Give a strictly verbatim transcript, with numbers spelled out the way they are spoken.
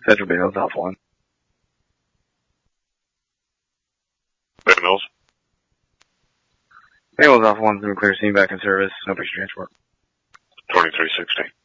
Central Bay Mills, Alpha one. Bay Mills. Bay Mills, Alpha one's been clear scene back in service. No picture transport. twenty-three sixty.